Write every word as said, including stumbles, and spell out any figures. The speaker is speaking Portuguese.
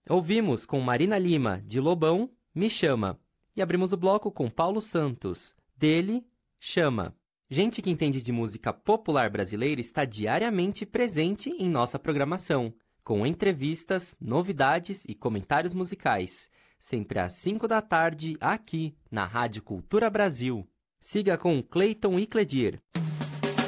Ouvimos com Marina Lima, de Lobão, Me Chama. E abrimos o bloco com Paulo Santos, dele, Chama. Gente que entende de música popular brasileira está diariamente presente em nossa programação, com entrevistas, novidades e comentários musicais, sempre às cinco da tarde, aqui, na Rádio Cultura Brasil. Siga com Cleiton e Cledir.